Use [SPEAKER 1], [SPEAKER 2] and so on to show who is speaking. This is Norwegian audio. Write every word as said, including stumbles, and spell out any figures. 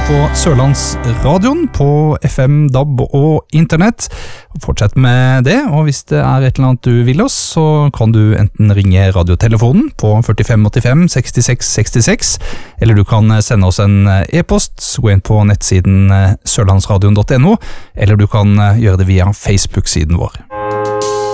[SPEAKER 1] på Sørlandsradioen, på F M, D A B og internett. Fortsett med det, og hvis det er et eller annet du vil oss, så kan du enten ringe radiotelefonen på førtifem åttifem sekstiseks sekstiseks, eller du kan sende oss en e-post, gå inn på nettsiden sørlandsradion punktum no, eller du kan gjøre det via Facebook-siden vår.